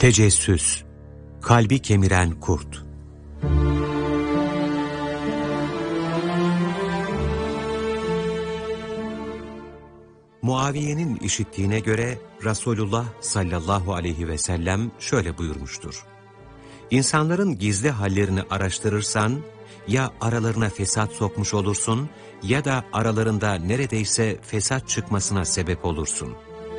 Tecessüs, kalbi kemiren kurt. Muaviye'nin işittiğine göre Resulullah sallallahu aleyhi ve sellem şöyle buyurmuştur. İnsanların gizli hallerini araştırırsan ya aralarına fesat sokmuş olursun ya da aralarında neredeyse fesat çıkmasına sebep olursun.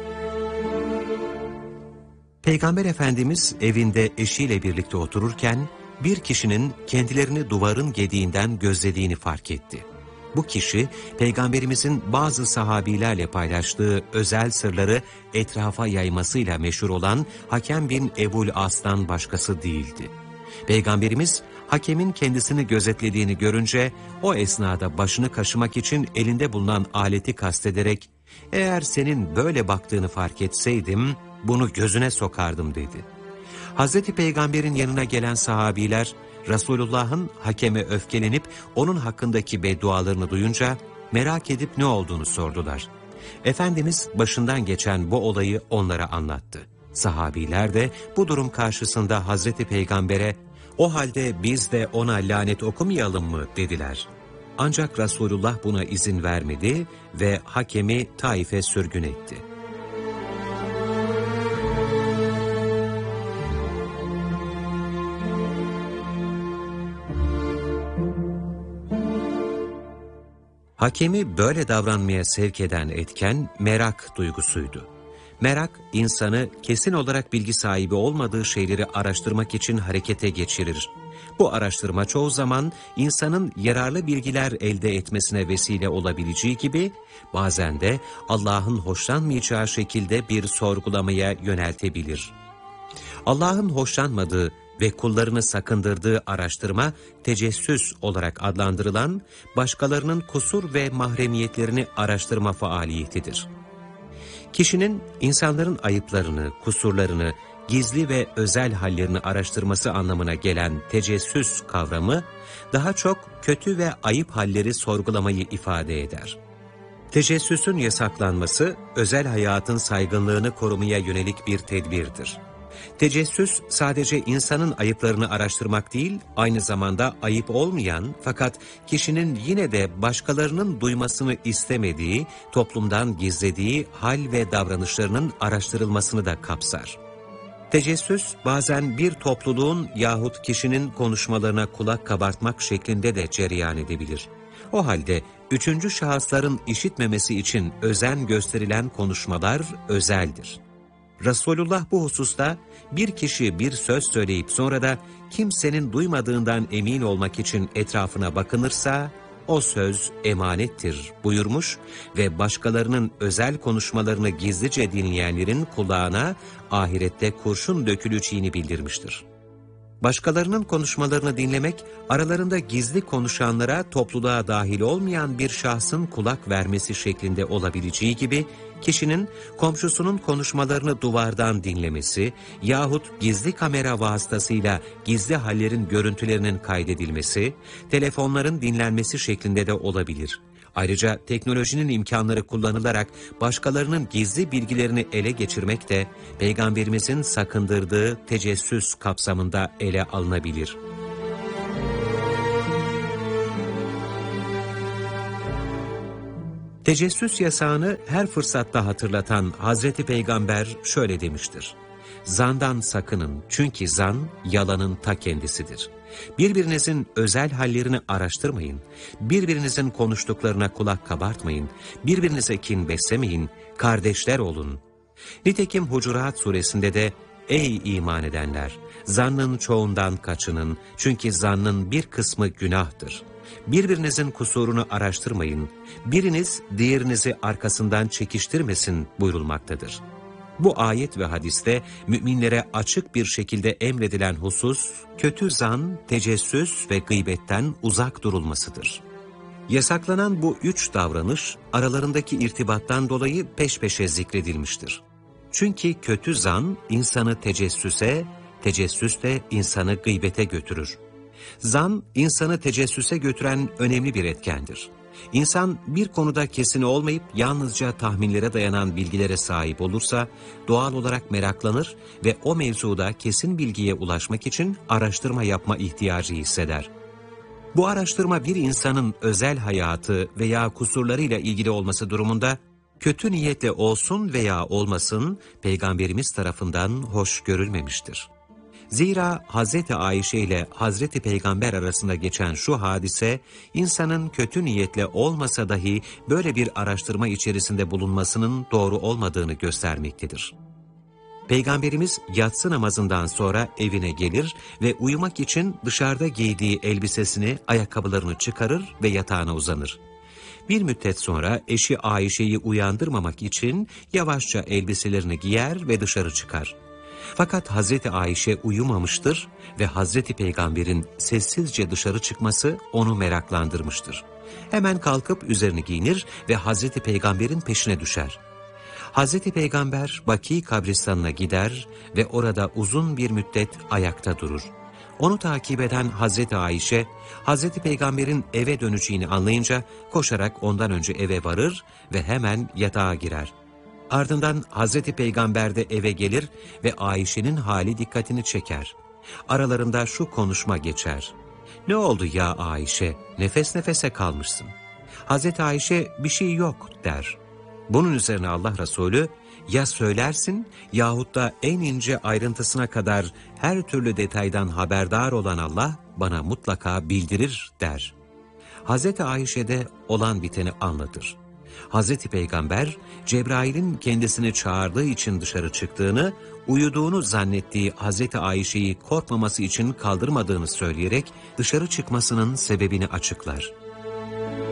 Peygamber Efendimiz evinde eşiyle birlikte otururken bir kişinin kendilerini duvarın gediğinden gözlediğini fark etti. Bu kişi Peygamberimizin bazı sahabilerle paylaştığı özel sırları etrafa yaymasıyla meşhur olan Hakem bin Ebul As'tan başkası değildi. Peygamberimiz Hakem'in kendisini gözetlediğini görünce o esnada başını kaşımak için elinde bulunan aleti kastederek "Eğer senin böyle baktığını fark etseydim bunu gözüne sokardım" dedi. Hazreti Peygamber'in yanına gelen sahabiler Resulullah'ın Hakem'e öfkelenip onun hakkındaki beddualarını duyunca merak edip ne olduğunu sordular. Efendimiz başından geçen bu olayı onlara anlattı. Sahabiler de bu durum karşısında Hazreti Peygamber'e "O halde biz de ona lanet okumayalım mı?" dediler. Ancak Resulullah buna izin vermedi ve Hakem'i Taif'e sürgün etti. Hakem'i böyle davranmaya sevk eden etken merak duygusuydu. Merak, insanı kesin olarak bilgi sahibi olmadığı şeyleri araştırmak için harekete geçirir. Bu araştırma çoğu zaman insanın yararlı bilgiler elde etmesine vesile olabileceği gibi, bazen de Allah'ın hoşlanmayacağı şekilde bir sorgulamaya yöneltebilir. Allah'ın hoşlanmadığı ve kullarını sakındırdığı araştırma, tecessüs olarak adlandırılan, başkalarının kusur ve mahremiyetlerini araştırma faaliyetidir. Kişinin insanların ayıplarını, kusurlarını, gizli ve özel hallerini araştırması anlamına gelen tecessüs kavramı, daha çok kötü ve ayıp halleri sorgulamayı ifade eder. Tecessüsün yasaklanması, özel hayatın saygınlığını korumaya yönelik bir tedbirdir. Tecessüs sadece insanın ayıplarını araştırmak değil, aynı zamanda ayıp olmayan fakat kişinin yine de başkalarının duymasını istemediği, toplumdan gizlediği hal ve davranışlarının araştırılmasını da kapsar. Tecessüs bazen bir topluluğun yahut kişinin konuşmalarına kulak kabartmak şeklinde de cereyan edebilir. O halde üçüncü şahısların işitmemesi için özen gösterilen konuşmalar özeldir. Resulullah bu hususta bir kişi bir söz söyleyip sonra da kimsenin duymadığından emin olmak için etrafına bakınırsa o söz emanettir buyurmuş ve başkalarının özel konuşmalarını gizlice dinleyenlerin kulağına ahirette kurşun döküleceğini bildirmiştir. Başkalarının konuşmalarını dinlemek, aralarında gizli konuşanlara topluluğa dahil olmayan bir şahsın kulak vermesi şeklinde olabileceği gibi, kişinin komşusunun konuşmalarını duvardan dinlemesi yahut gizli kamera vasıtasıyla gizli hallerin görüntülerinin kaydedilmesi, telefonların dinlenmesi şeklinde de olabilir. Ayrıca teknolojinin imkanları kullanılarak başkalarının gizli bilgilerini ele geçirmek de Peygamberimizin sakındırdığı tecessüs kapsamında ele alınabilir. Tecessüs yasağını her fırsatta hatırlatan Hazreti Peygamber şöyle demiştir: "Zandan sakının, çünkü zan yalanın ta kendisidir. Birbirinizin özel hallerini araştırmayın, birbirinizin konuştuklarına kulak kabartmayın, birbirinize kin beslemeyin, kardeşler olun." Nitekim Hucurat suresinde de "Ey iman edenler! Zannın çoğundan kaçının, çünkü zannın bir kısmı günahtır. Birbirinizin kusurunu araştırmayın, biriniz diğerinizi arkasından çekiştirmesin" buyurulmaktadır. Bu ayet ve hadiste müminlere açık bir şekilde emredilen husus, kötü zan, tecessüs ve gıybetten uzak durulmasıdır. Yasaklanan bu üç davranış, aralarındaki irtibattan dolayı peş peşe zikredilmiştir. Çünkü kötü zan insanı tecessüse, tecessüs de insanı gıybete götürür. Zan, insanı tecessüse götüren önemli bir etkendir. İnsan bir konuda kesin olmayıp yalnızca tahminlere dayanan bilgilere sahip olursa doğal olarak meraklanır ve o mevzuda kesin bilgiye ulaşmak için araştırma yapma ihtiyacı hisseder. Bu araştırma bir insanın özel hayatı veya kusurlarıyla ilgili olması durumunda kötü niyetle olsun veya olmasın Peygamberimiz tarafından hoş görülmemiştir. Zira Hazreti Ayşe ile Hazreti Peygamber arasında geçen şu hadise, insanın kötü niyetle olmasa dahi böyle bir araştırma içerisinde bulunmasının doğru olmadığını göstermektedir. Peygamberimiz yatsı namazından sonra evine gelir ve uyumak için dışarıda giydiği elbisesini, ayakkabılarını çıkarır ve yatağına uzanır. Bir müddet sonra eşi Ayşe'yi uyandırmamak için yavaşça elbiselerini giyer ve dışarı çıkar. Fakat Hazreti Ayşe uyumamıştır ve Hazreti Peygamber'in sessizce dışarı çıkması onu meraklandırmıştır. Hemen kalkıp üzerini giyinir ve Hazreti Peygamber'in peşine düşer. Hazreti Peygamber Baki kabristanına gider ve orada uzun bir müddet ayakta durur. Onu takip eden Hazreti Ayşe, Hazreti Peygamber'in eve döneceğini anlayınca koşarak ondan önce eve varır ve hemen yatağa girer. Ardından Hazreti Peygamber de eve gelir ve Ayşe'nin hali dikkatini çeker. Aralarında şu konuşma geçer. "Ne oldu ya Ayşe, nefes nefese kalmışsın." Hazreti Ayşe "Bir şey yok" der. Bunun üzerine Allah Resulü, "Ya söylersin yahut da en ince ayrıntısına kadar her türlü detaydan haberdar olan Allah bana mutlaka bildirir" der. Hazreti Ayşe de olan biteni anlatır. Hazreti Peygamber, Cebrail'in kendisini çağırdığı için dışarı çıktığını, uyuduğunu zannettiği Hazreti Ayşe'yi korkmaması için kaldırmadığını söyleyerek dışarı çıkmasının sebebini açıklar.